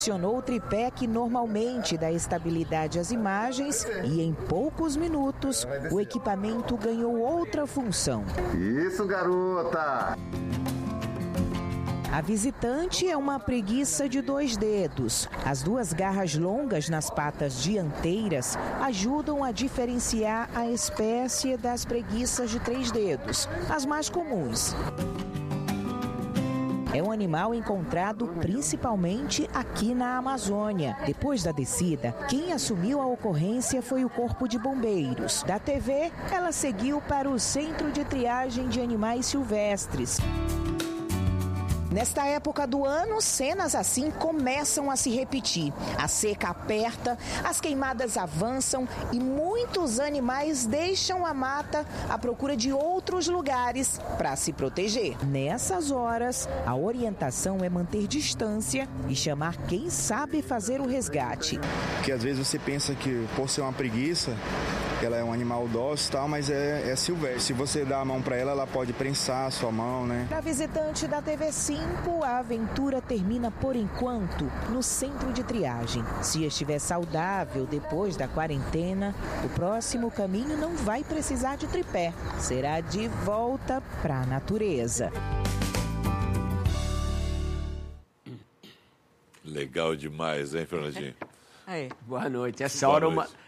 Funcionou o tripé que normalmente dá estabilidade às imagens e em poucos minutos o equipamento ganhou outra função. Isso, garota! A visitante é uma preguiça de 2 dedos. As 2 garras longas nas patas dianteiras ajudam a diferenciar a espécie das preguiças de 3 dedos, as mais comuns. É um animal encontrado principalmente aqui na Amazônia. Depois da descida, quem assumiu a ocorrência foi o Corpo de Bombeiros. Da TV, ela seguiu para o Centro de Triagem de Animais Silvestres. Nesta época do ano, cenas assim começam a se repetir. A seca aperta, as queimadas avançam e muitos animais deixam a mata à procura de outros lugares para se proteger. Nessas horas, a orientação é manter distância e chamar quem sabe fazer o resgate. Porque às vezes você pensa que, por ser uma preguiça, ela é um animal dócil e tal, mas é silvestre. Se você dá a mão para ela, ela pode prensar a sua mão, né? Para visitante da TV5, a aventura termina por enquanto no centro de triagem. Se estiver saudável depois da quarentena, o próximo caminho não vai precisar de tripé. Será de volta para a natureza. Legal demais, hein, Fernandinho? Aí. Boa noite. Essa hora,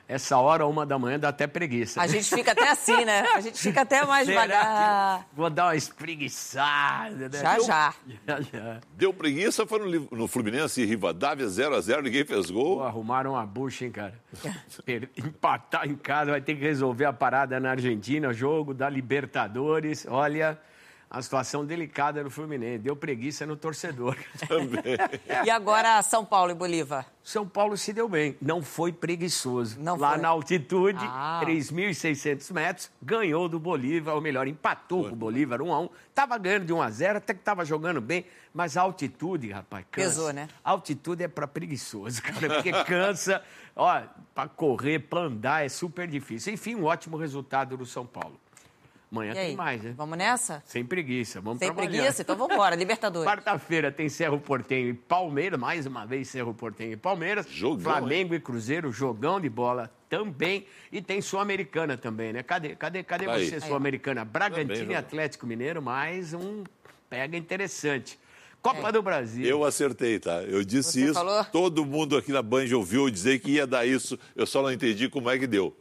1h, dá até preguiça. A gente fica até assim, né? A gente fica até mais devagar. Vou dar uma espreguiçada. Né? Já. Deu preguiça, foi no Fluminense e Rivadavia 0x0, ninguém fez gol. Pô, arrumaram uma bucha, hein, cara? Empatar em casa, vai ter que resolver a parada na Argentina, jogo da Libertadores. Olha, a situação delicada no Fluminense. Deu preguiça no torcedor. Também. E agora São Paulo e Bolívar? São Paulo se deu bem, não foi preguiçoso. Não Lá foi. na altitude, 3.600 metros, ganhou do Bolívar, ou melhor, empatou com o Bolívar 1x1. Tava ganhando de 1x0, até que tava jogando bem, mas a altitude, rapaz, cansa. Pesou, né? A altitude é pra preguiçoso, cara, porque cansa, ó, pra correr, pra andar, é super difícil. Enfim, um ótimo resultado do São Paulo. Amanhã tem mais, né? Vamos nessa? Sem preguiça, vamos Sem trabalhar. preguiça? Então vamos embora, Libertadores. Quarta-feira tem Cerro Porteño e Palmeiras, mais uma vez Cerro Porteño e Palmeiras. Jogão, Flamengo e Cruzeiro, jogão de bola também. E tem Sul-Americana também, né? Cadê Aí. você, Sul-Americana? Bragantino Também, e Atlético Mineiro, mais um pega interessante. Copa do Brasil. Eu acertei, tá? Eu disse Você isso, falou? todo mundo aqui na Band ouviu dizer que ia dar isso, eu só não entendi como é que deu.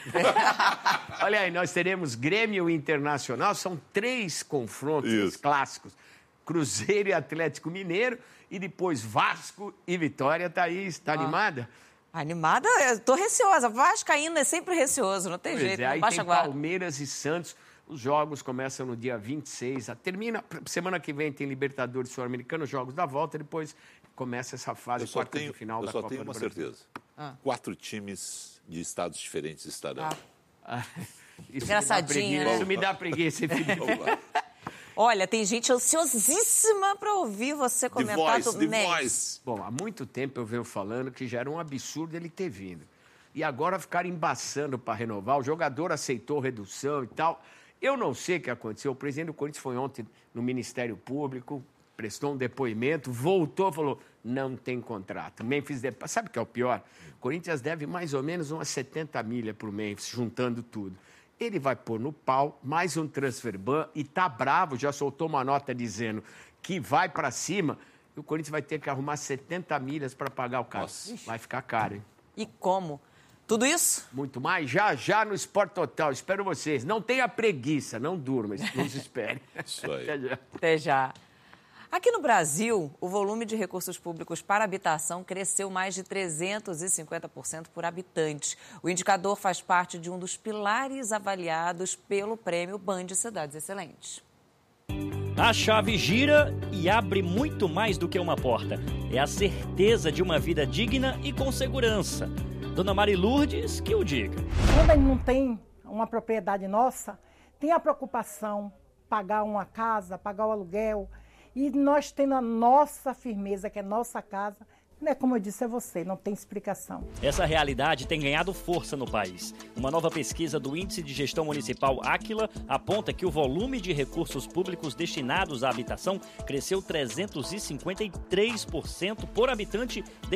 Olha aí, nós teremos Grêmio Internacional, são 3 confrontos clássicos. Cruzeiro e Atlético Mineiro, e depois Vasco e Vitória. Thaís, tá animada? Animada? Eu tô receosa. Vascaíno é sempre receoso, não tem jeito. Aí Baixa tem agora. Palmeiras e Santos. Os jogos começam no dia 26. Termina, semana que vem tem Libertadores Sul-Americano, jogos da volta, depois começa essa fase quarta de final da Copa do Brasil. Eu só tenho uma certeza. 4 times de estados diferentes estarão. Engraçadinho, né? Isso me dá preguiça, Felipe. Olha, tem gente ansiosíssima para ouvir você comentar The Voice. Bom, há muito tempo eu venho falando que já era um absurdo ele ter vindo. E agora ficar embaçando para renovar, o jogador aceitou redução e tal. Eu não sei o que aconteceu. O presidente do Corinthians foi ontem no Ministério Público, prestou um depoimento, voltou, falou, não tem contrato. Memphis Depay, sabe o que é o pior? O Corinthians deve mais ou menos umas 70 milhas para o Memphis, juntando tudo. Ele vai pôr no pau mais um transfer ban e tá bravo, já soltou uma nota dizendo que vai para cima e o Corinthians vai ter que arrumar 70 milhas para pagar o cara. Nossa. Vai ficar caro, hein? E como? Tudo isso? Muito mais, já no Sport Total. Espero vocês. Não tenha preguiça, não durma, nos espere. Isso aí. Até já. Até já. Aqui no Brasil, o volume de recursos públicos para habitação cresceu mais de 350% por habitante. O indicador faz parte de um dos pilares avaliados pelo Prêmio Band Cidades Excelentes. A chave gira e abre muito mais do que uma porta. É a certeza de uma vida digna e com segurança. Dona Mari Lourdes, que o diga. Quando a gente não tem uma propriedade nossa, tem a preocupação, pagar uma casa, pagar o aluguel. E nós tendo a nossa firmeza, que é nossa casa, Né, como eu disse a você, não tem explicação. Essa realidade tem ganhado força no país. Uma nova pesquisa do Índice de Gestão Municipal Áquila aponta que o volume de recursos públicos destinados à habitação cresceu 353% por habitante